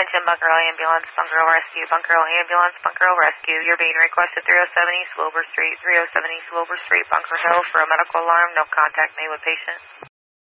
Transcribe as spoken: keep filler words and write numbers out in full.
Attention, Bunker Hill Ambulance, Bunker Hill Rescue, Bunker Hill Ambulance, Bunker Hill Rescue. You're being requested three oh seven East Wilbur Street, three oh seven East Wilbur Street, Bunker Hill for a medical alarm. No contact made with patient.